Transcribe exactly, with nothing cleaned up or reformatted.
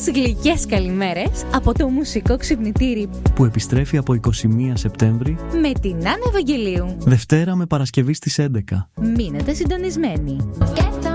Χίλιες γλυκές καλημέρες από το μουσικό ξυπνητήρι που επιστρέφει από εικοστή πρώτη Σεπτέμβρη με την Άννα Ευαγγελίου. Δευτέρα με Παρασκευή στις έντεκα. Μείνετε συντονισμένοι.